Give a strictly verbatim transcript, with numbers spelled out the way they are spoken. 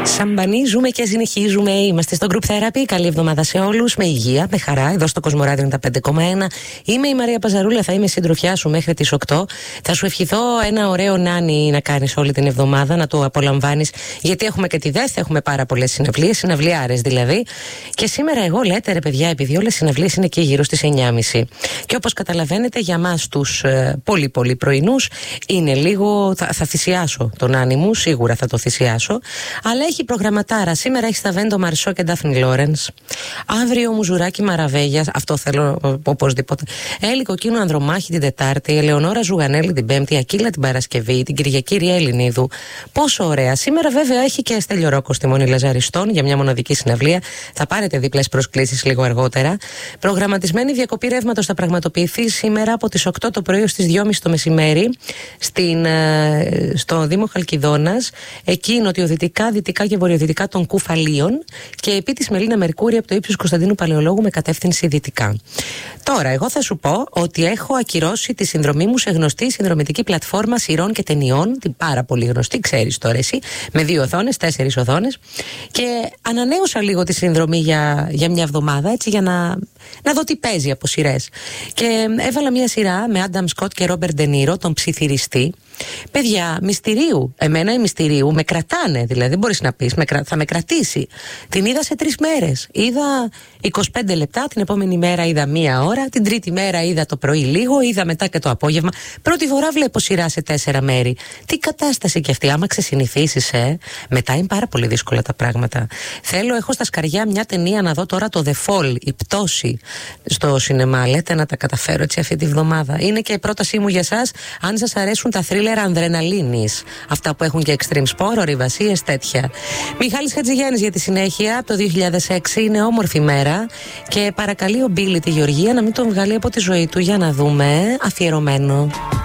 Σαμπανίζουμε και συνεχίζουμε. Είμαστε στο Group Therapy. Καλή εβδομάδα σε όλους. Με υγεία, με χαρά. Εδώ στο Κοσμοράδιο ενενήντα πέντε κόμμα ένα. Είμαι η Μαρία Παζαρούλα. Θα είμαι συντροφιά σου μέχρι τις οκτώ. Θα σου ευχηθώ ένα ωραίο νάνι να κάνεις όλη την εβδομάδα, να το απολαμβάνεις. Γιατί έχουμε και τη ΔΕΘ, έχουμε πάρα πολλές συναυλίες, συναυλιάρες δηλαδή. Και σήμερα εγώ λέτε ρε παιδιά, επειδή όλες οι συναυλίες είναι εκεί γύρω στις εννιά και μισή. Και όπως καταλαβαίνετε, για μας τους ε, πολύ πολύ πρωινούς είναι λίγο. Θα, θα θυσιάσω τον νάνι μου, σίγουρα θα το θυσιάσω. Αλλά έχει προγραμματάρα. Σήμερα έχει Σταβέντο Μαρσό και Ντάφνη Λόρενς. Αύριο Μουζουράκι Μαραβέγια. Αυτό θέλω οπωσδήποτε. Έλλη Κοκκίνου Ανδρομάχη την Τετάρτη. Ελεονόρα Ζουγανέλη την Πέμπτη. Ακύλα την Παρασκευή. Την Κυριακή Ρία Ελληνίδου. Πόσο ωραία. Σήμερα βέβαια έχει και Στέλιο Ρόκο στη Μονή Λαζαριστών για μια μοναδική συναυλία. Θα πάρετε διπλές προσκλήσεις λίγο αργότερα. Προγραμματισμένη διακοπή ρεύματος θα πραγματοποιηθεί σήμερα από τις οκτώ το πρωί ως τις δυόμιση το μεσημέρι στην, στο Δήμο Χαλκιδόνας. Εκεί νοτιοδυτικά, δυτικά και βορειοδυτικά των Κουφαλίων και επί της Μελίνα Μερκούρη από το ύψος Κωνσταντίνου Παλαιολόγου με κατεύθυνση δυτικά. Τώρα, εγώ θα σου πω ότι έχω ακυρώσει τη συνδρομή μου σε γνωστή συνδρομητική πλατφόρμα σειρών και ταινιών, την πάρα πολύ γνωστή, ξέρεις τώρα εσύ, με δύο οθόνες, τέσσερις οθόνες, και ανανέωσα λίγο τη συνδρομή για, για μια εβδομάδα, έτσι, για να, να δω τι παίζει από σειρές. Και έβαλα μια σειρά με Άνταμ Σκοτ και Ρόμπερτ Ντενίρο, τον ψιθυριστή. Παιδιά, μυστηρίου. Εμένα η μυστηρίου με κρατάνε, δηλαδή δεν μπορείς να πεις, με κρα... θα με κρατήσει. Την είδα σε τρεις μέρες. Είδα είκοσι πέντε λεπτά, την επόμενη μέρα είδα μία ώρα, την τρίτη μέρα είδα το πρωί λίγο, είδα μετά και το απόγευμα. Πρώτη φορά βλέπω σειρά σε τέσσερα μέρη. Τι κατάσταση κι αυτή, άμα ξεσυνηθίσεις, ε. Μετά είναι πάρα πολύ δύσκολα τα πράγματα. Θέλω, έχω στα σκαριά μια ταινία να δω τώρα, το The Fall, η πτώση στο σινεμά. Λέτε να τα καταφέρω έτσι αυτή τη βδομάδα. Είναι και η πρότασή μου για εσάς, αν σας αρέσουν τα thriller ανδρεναλίνης, αυτά που έχουν και extreme sport, ορειβασίες, τέτοια. Μιχάλης Χατζηγιάννης για τη συνέχεια. Από το δύο χιλιάδες έξι είναι όμορφη μέρα και παρακαλεί ο Μπίλι τη Γεωργία να μην τον βγάλει από τη ζωή του. Για να δούμε, αφιερωμένο.